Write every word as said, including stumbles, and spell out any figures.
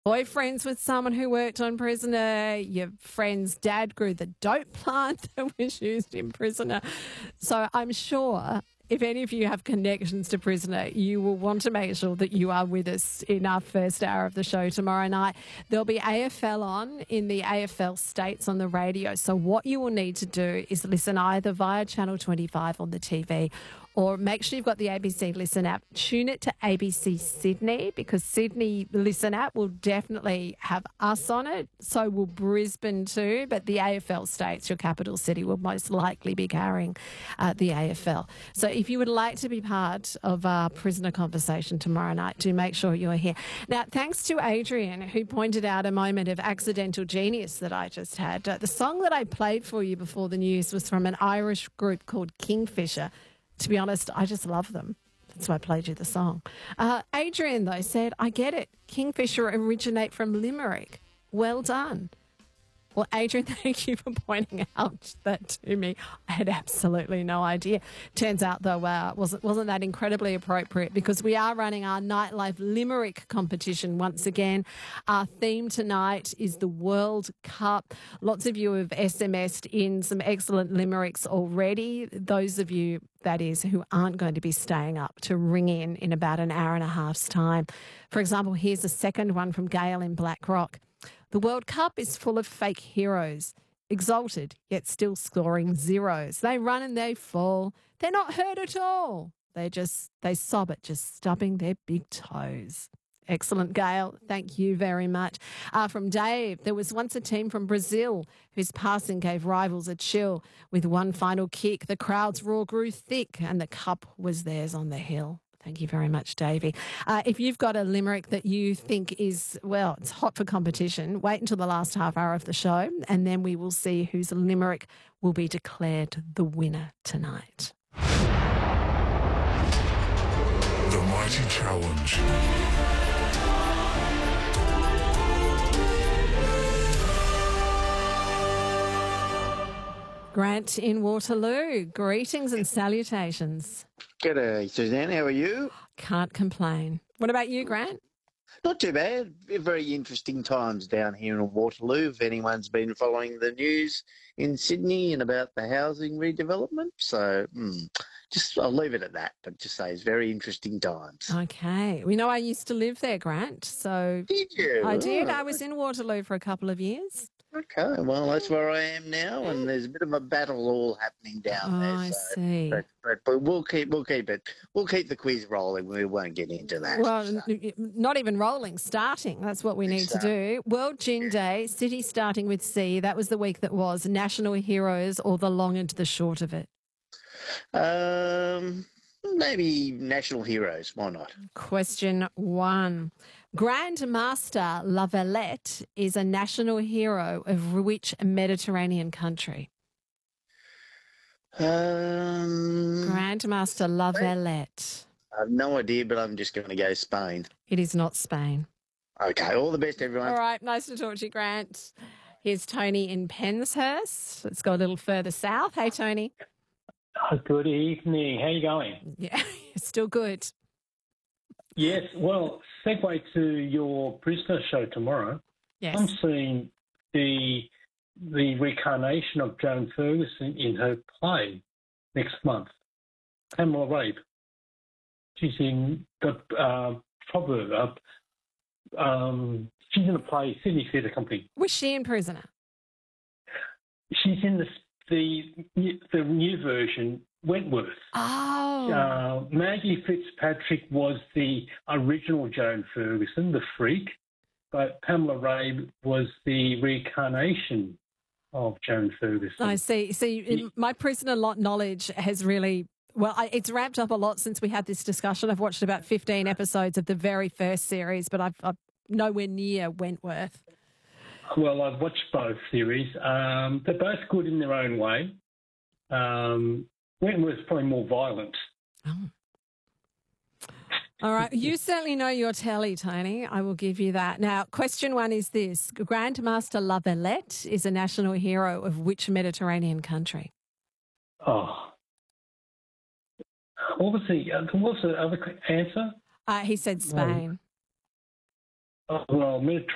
boyfriends with someone who worked on Prisoner. Your friend's dad grew the dope plant that was used in Prisoner. So I'm sure if any of you have connections to Prisoner, you will want to make sure that you are with us in our first hour of the show tomorrow night. There'll be A F L on in the A F L states on the radio. So what you will need to do is listen either via Channel twenty-five on the T V, or make sure you've got the A B C Listen app. Tune it to A B C Sydney, because Sydney Listen app will definitely have us on it. So will Brisbane too. But the A F L states, your capital city, will most likely be carrying uh, the A F L. So if you would like to be part of our Prisoner conversation tomorrow night, do make sure you're here. Now, thanks to Adrian, who pointed out a moment of accidental genius that I just had. Uh, the song that I played for you before the news was from an Irish group called Kingfisher. To be honest, I just love them. That's why I played you the song. Uh, Adrian, though, said, I get it. Kingfisher originate from Limerick. Well done. Well, Adrian, thank you for pointing out that to me. I had absolutely no idea. Turns out, though, uh, wasn't, wasn't that incredibly appropriate, because we are running our Nightlife Limerick competition once again. Our theme tonight is the World Cup. Lots of you have S M S'd in some excellent limericks already. Those of you, that is, who aren't going to be staying up to ring in in about an hour and a half's time. For example, here's a second one from Gail in Blackrock. The World Cup is full of fake heroes, exalted yet still scoring zeros. They run and they fall. They're not hurt at all. They just, they sob at just stubbing their big toes. Excellent, Gail. Thank you very much. Uh, from Dave, there was once a team from Brazil whose passing gave rivals a chill. With one final kick, the crowd's roar grew thick and the cup was theirs on the hill. Thank you very much, Davey. Uh, if you've got a limerick that you think is, well, it's hot for competition, wait until the last half hour of the show, and then we will see whose limerick will be declared the winner tonight. The Mighty Challenge. Grant in Waterloo, greetings and salutations. G'day, Suzanne. How are you? Can't complain. What about you, Grant? Not too bad. Very interesting times down here in Waterloo. If anyone's been following the news in Sydney and about the housing redevelopment. So mm, just I'll leave it at that, but just say it's very interesting times. Okay. We know I used to live there, Grant. So Did you? I did. Oh. I was in Waterloo for a couple of years. Okay, well, that's where I am now, and there's a bit of a battle all happening down Oh, there. I so, see. But, but, but we'll keep we'll keep it we'll keep the quiz rolling. We won't get into that. Well, so. n- not even rolling, starting. That's what we need to do. World Gin Day, city starting with C. That was the week that was. National heroes, or the long and the short of it? Um, maybe national heroes. Why not? Question one. Grand Master Lavalette is a national hero of which Mediterranean country? Um, Grand Master Lavalette. I have no idea, but I'm just going to go Spain. It is not Spain. Okay, all the best, everyone. All right, nice to talk to you, Grant. Here's Tony in Penshurst. Let's go a little further south. Hey, Tony. Oh, good evening. How you going? Yeah, still good. Yes, well, segue to your Prisoner show tomorrow. Yes. I'm seeing the the reincarnation of Joan Ferguson in her play next month. Pamela Rabe. She's in the uh, proverb. Uh, um, she's in a play, Sydney Theatre Company. Was she in Prisoner? She's in the the the new version, Wentworth. Oh. Uh, Maggie Fitzpatrick was the original Joan Ferguson, the freak, but Pamela Rabe was the reincarnation of Joan Ferguson. I see. See, my Prisoner lot knowledge has really, well, I, it's ramped up a lot since we had this discussion. I've watched about fifteen episodes of the very first series, but I've, I'm nowhere near Wentworth. Well, I've watched both series. Um, they're both good in their own way. Um, Wentworth's probably more violent. Oh. All right. You certainly know your telly, Tony. I will give you that. Now, question one is this. Grandmaster Lavalette is a national hero of which Mediterranean country? Oh. What was the, uh, what was the other answer? Uh, he said Spain. Oh, well, Mediterranean.